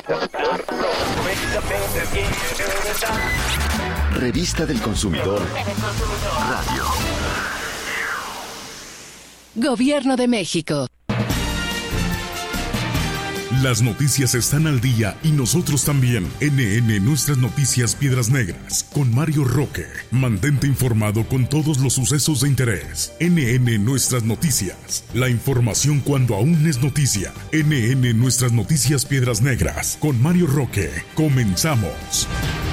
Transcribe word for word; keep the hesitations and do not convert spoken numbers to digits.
Revista del Consumidor Radio. Gobierno de México. Las noticias están al día y nosotros también. N N Nuestras Noticias Piedras Negras con Mario Roque. Mantente informado con todos los sucesos de interés. N N Nuestras Noticias. La información cuando aún es noticia. N N Nuestras Noticias Piedras Negras con Mario Roque. Comenzamos.